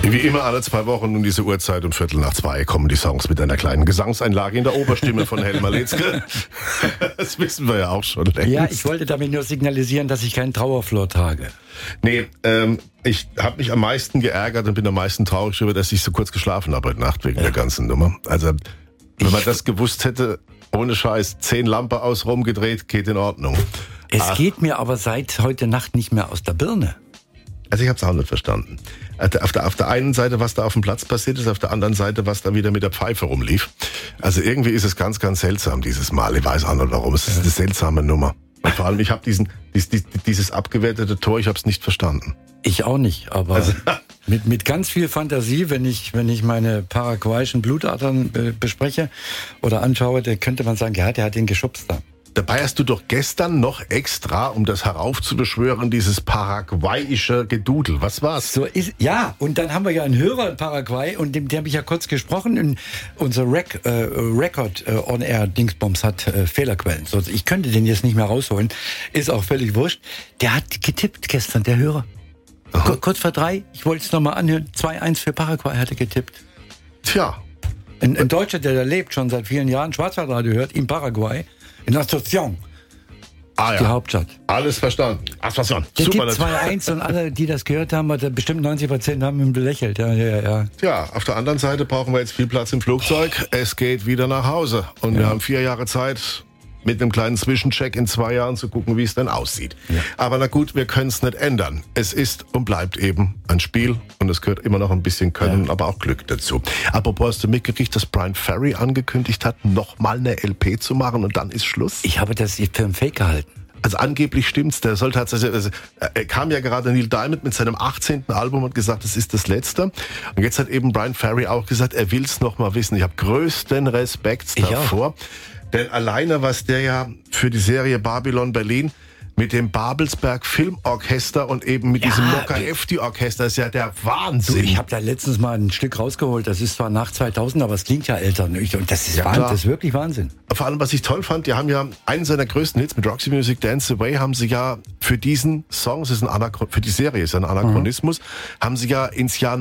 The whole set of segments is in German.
Wie immer alle 2 Wochen um diese Uhrzeit um 1:45 kommen die Songs mit einer kleinen Gesangseinlage in der Oberstimme von Helmer Letzke. Das wissen wir ja auch schon längst. Ja, ich wollte damit nur signalisieren, dass ich keinen Trauerflor trage. Nee, ich habe mich am meisten geärgert und bin am meisten traurig darüber, dass ich so kurz geschlafen habe heute Nacht wegen der ganzen Nummer. Also, wenn man das gewusst hätte, ohne Scheiß, 10 Lampe aus rumgedreht, geht in Ordnung. Es geht mir aber seit heute Nacht nicht mehr aus der Birne. Also ich habe es auch nicht verstanden. Auf der einen Seite, was da auf dem Platz passiert ist, auf der anderen Seite, was da wieder mit der Pfeife rumlief. Also irgendwie ist es ganz, ganz seltsam dieses Mal. Ich weiß auch nicht warum. Es ist eine seltsame Nummer. Und vor allem, ich habe dieses abgewertete Tor, ich habe es nicht verstanden. Ich auch nicht, aber mit ganz viel Fantasie, wenn ich meine paraguayischen Blutadern bespreche oder anschaue, dann könnte man sagen, ja, der hat den geschubst da. Dabei hast du doch gestern noch extra, um das heraufzubeschwören, dieses paraguayische Gedudel. Was war's? So ist, ja, und dann haben wir ja einen Hörer in Paraguay und dem habe ich ja kurz gesprochen. Und unser Record On-Air-Dingsbums hat Fehlerquellen. So, ich könnte den jetzt nicht mehr rausholen. Ist auch völlig wurscht. Der hat getippt gestern, der Hörer. Kurz vor 3, ich wollte es nochmal anhören. 2-1 für Paraguay hat er getippt. Tja. Ein Deutscher, der da lebt, schon seit vielen Jahren, Schwarzwaldradio hört, in Paraguay. In Asunción. Ja. Die Hauptstadt. Alles verstanden. Asunción. Der Super. Tipp 2-1 und alle, die das gehört haben, bestimmt 90% haben ihn belächelt. Ja. Ja, auf der anderen Seite brauchen wir jetzt viel Platz im Flugzeug. Es geht wieder nach Hause. Und wir haben 4 Jahre Zeit, mit einem kleinen Zwischencheck in 2 Jahren zu gucken, wie es denn aussieht. Ja. Aber na gut, wir können es nicht ändern. Es ist und bleibt eben ein Spiel und es gehört immer noch ein bisschen Können, aber auch Glück dazu. Apropos, hast du mitgekriegt, dass Bryan Ferry angekündigt hat, nochmal eine LP zu machen und dann ist Schluss? Ich habe das für einen Fake gehalten. Also angeblich stimmt's, der soll tatsächlich, kam ja gerade Neil Diamond mit seinem 18. Album und gesagt, das ist das letzte. Und jetzt hat eben Bryan Ferry auch gesagt, er will's noch mal wissen. Ich habe größten Respekt davor. Auch. Denn alleine, was der ja für die Serie Babylon Berlin mit dem Babelsberg Filmorchester und eben mit diesem Mokka-Efti-Orchester ist ja der Wahnsinn. Du, ich habe da letztens mal ein Stück rausgeholt, das ist zwar nach 2000, aber es klingt ja älter. Und das ist Wahnsinn, das ist wirklich Wahnsinn. Vor allem, was ich toll fand, die haben ja einen seiner größten Hits mit Roxy Music, Dance Away, haben sie ja für diesen Song, es ist für die Serie ist ein Anachronismus, haben sie ja ins Jahr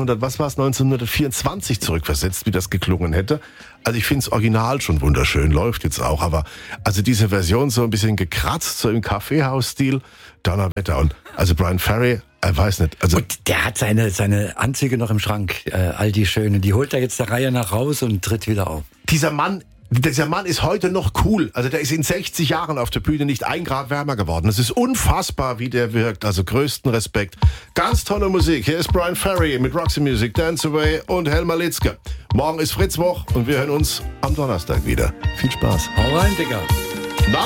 1924 zurückversetzt, wie das geklungen hätte. Also ich finde das Original schon wunderschön, läuft jetzt auch, aber also diese Version so ein bisschen gekratzt, so im Kaffeehausstil, Donnerwetter. Und also Bryan Ferry, ich weiß nicht. Also und der hat seine Anzüge noch im Schrank, all die schönen. Die holt er jetzt der Reihe nach raus und tritt wieder auf. Dieser Mann ist heute noch cool. Also der ist in 60 Jahren auf der Bühne nicht 1 Grad wärmer geworden. Es ist unfassbar, wie der wirkt. Also größten Respekt. Ganz tolle Musik. Hier ist Bryan Ferry mit Roxy Music, Dance Away und Helmer Letzke. Morgen ist Fritzwoch und wir hören uns am Donnerstag wieder. Viel Spaß. Hau rein, Digga.